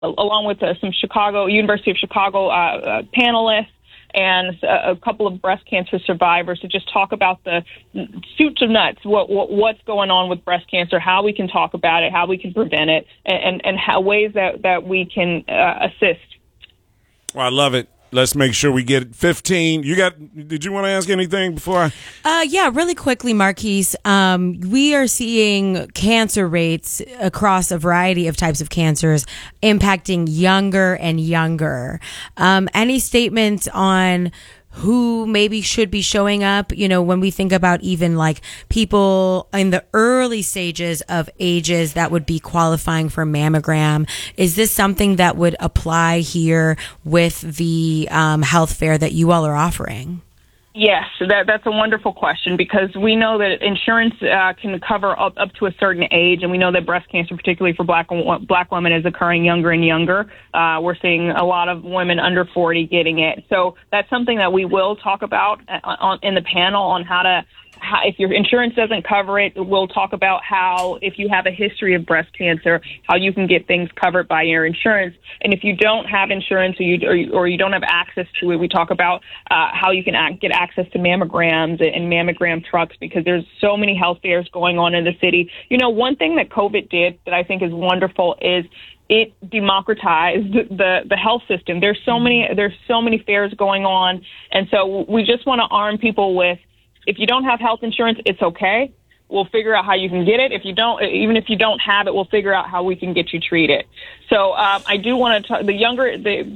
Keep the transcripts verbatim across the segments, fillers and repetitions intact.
along with uh, some Chicago, University of Chicago uh, uh, panelists, and a, a couple of breast cancer survivors to just talk about the soup of nuts, what, what what's going on with breast cancer, how we can talk about it, how we can prevent it, and, and, and how ways that, that we can uh, assist. Well, I love it. Let's make sure we get fifteen. You got? Did you want to ask anything before I? Uh, yeah, really quickly, Marquise. Um, we are seeing cancer rates across a variety of types of cancers impacting younger and younger. Um, any statements on who maybe should be showing up? You know, when we think about even like people in the early stages of ages that would be qualifying for mammogram, is this something that would apply here with the um, health fair that you all are offering? Yes, that, that's a wonderful question, because we know that insurance uh, can cover up, up to a certain age, and we know that breast cancer, particularly for black black women, is occurring younger and younger. Uh, we're seeing a lot of women under forty getting it. So that's something that we will talk about on, in the panel on how to, how, if your insurance doesn't cover it, we'll talk about how, if you have a history of breast cancer, how you can get things covered by your insurance. And if you don't have insurance or you or you, or you don't have access to it, we talk about uh, how you can act, get access to mammograms and mammogram trucks, because there's so many health fairs going on in the city. You know, one thing that COVID did that I think is wonderful is it democratized the, the health system. There's so many there's so many fairs going on, and so we just want to arm people with, if you don't have health insurance, it's okay. We'll figure out how you can get it. If you don't, even if you don't have it, we'll figure out how we can get you treated. So um, I do want to talk, the younger, the,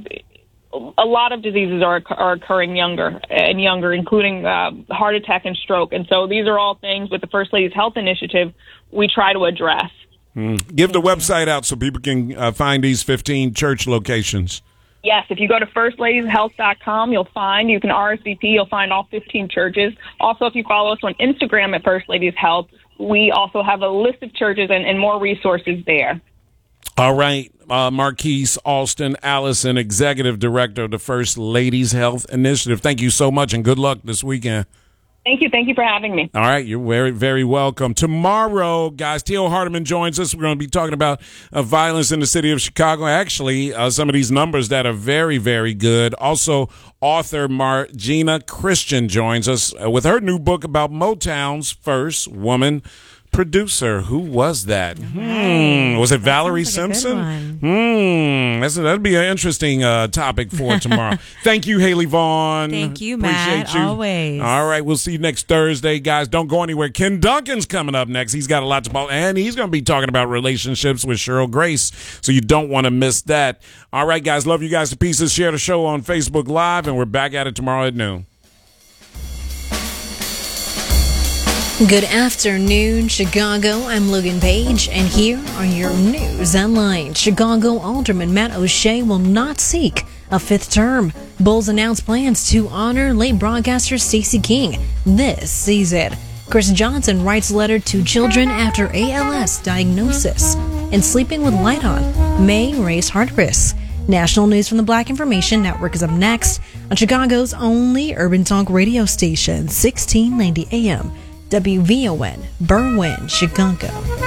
a lot of diseases are are occurring younger and younger, including uh, heart attack and stroke. And so these are all things with the First Lady's Health Initiative we try to address. Mm. Give the website out so people can uh, find these fifteen church locations. Yes, if you go to first ladies health dot com, you'll find, you can R S V P, you'll find all fifteen churches. Also, if you follow us on Instagram at First Ladies Health, we also have a list of churches and, and more resources there. All right. Uh, Marquise Alston Allison, Executive Director of the First Ladies Health Initiative. Thank you so much, and good luck this weekend. Thank you. Thank you for having me. All right. You're very, very welcome. Tomorrow, guys, Teal Hardiman joins us. We're going to be talking about uh, violence in the city of Chicago. Actually, uh, some of these numbers that are very, very good. Also, author Margina Christian joins us uh, with her new book about Motown's first woman producer. Who was that? Right. Hmm. Was it That Valerie sounds like a good Simpson? Hmm. That's, that'd be an interesting uh, topic for tomorrow. Thank you, Haley Vaughn. Thank you, Appreciate Matt. you. Always. All right. We'll see you next Thursday, guys. Don't go anywhere. Ken Duncan's coming up next. He's got a lot to talk, and he's going to be talking about relationships with Cheryl Grace, so you don't want to miss that. All right, guys. Love you guys to pieces. Share the show on Facebook Live, and we're back at it tomorrow at noon. Good afternoon, Chicago. I'm Logan Page, and here are your news headlines. Chicago Alderman Matt O'Shea will not seek a fifth term. Bulls announced plans to honor late broadcaster Stacey King this season. Chris Johnson writes letter to children after A L S diagnosis. And sleeping with light on may raise heart risk. National news from the Black Information Network is up next on Chicago's only urban talk radio station, sixteen ninety A M. W V O N, Berwyn, Chicago.